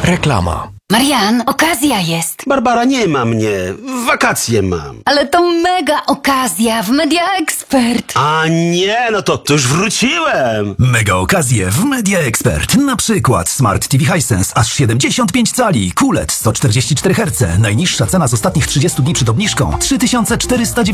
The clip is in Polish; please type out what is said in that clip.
Reklama. Marian, okazja jest. Barbara, nie ma mnie. Wakacje mam. Ale to mega okazja w Media Expert. A nie, no to już wróciłem. Mega okazje w Media Expert. Na przykład Smart TV Hisense aż 75 cali, QLED 144 Hz. Najniższa cena z ostatnich 30 dni przed obniżką 3490